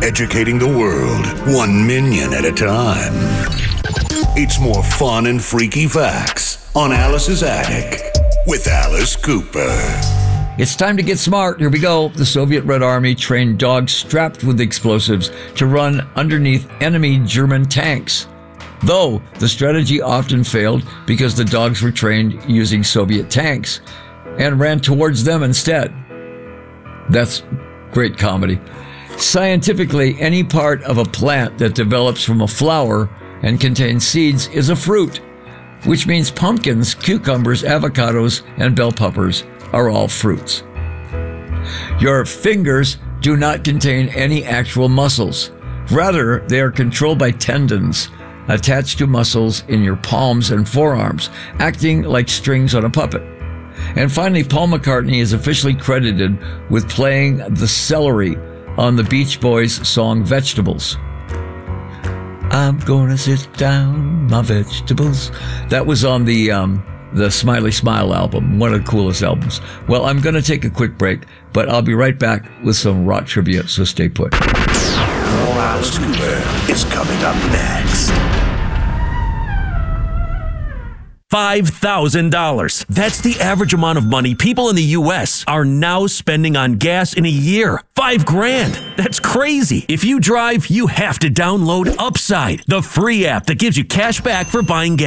educating the world 1 minion at a time. It's more fun and freaky facts on Alice's Attic with Alice Cooper. It's time to get smart. Here we go. The Soviet Red Army trained dogs strapped with explosives to run underneath enemy German tanks. Though the strategy often failed because the dogs were trained using Soviet tanks and ran towards them instead. That's great comedy. Scientifically, any part of a plant that develops from a flower and contains seeds is a fruit, which means pumpkins, cucumbers, avocados, and bell peppers are all fruits. Your fingers do not contain any actual muscles. Rather, they are controlled by tendons attached to muscles in your palms and forearms, acting like strings on a puppet. And finally, Paul McCartney is officially credited with playing the celery on the Beach Boys song Vegetables. I'm gonna sit down, my vegetables. That was on the Smiley Smile album, one of the coolest albums. Well, I'm gonna take a quick break, but I'll be right back with some rock trivia, so stay put. More Alice Cooper is coming up next. $5,000. That's the average amount of money people in the U.S. are now spending on gas in a year. $5,000. That's crazy. If you drive, you have to download Upside, the free app that gives you cash back for buying gas.